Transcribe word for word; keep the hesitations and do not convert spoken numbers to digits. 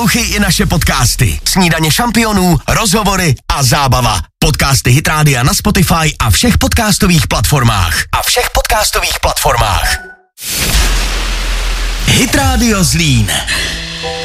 I naše podcasty. Snídaně šampionů, rozhovory a zábava. Podcasty Hit Rádia na Spotify a všech podcastových platformách. A všech podcastových platformách. Hit Radio Zlín.